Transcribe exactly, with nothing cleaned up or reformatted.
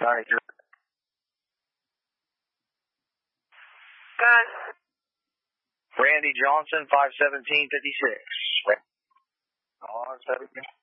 ninety-three. Good. Randy Johnson, five seventeen fifty-six. On seventeen.